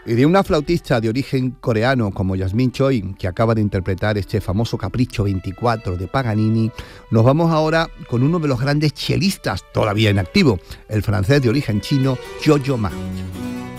Y de una flautista de origen coreano como Yasmín Choi, que acaba de interpretar este famoso Capricho 24 de Paganini, nos vamos ahora con uno de los grandes chelistas todavía en activo, el francés de origen chino, Yo-Yo Ma.